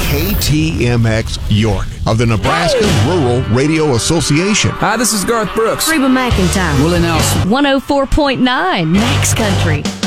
KTMX York of the Nebraska Rural Radio Association. Hi, this is Garth Brooks. Reba McEntire. Willie Nelson. 104.9 Max Country.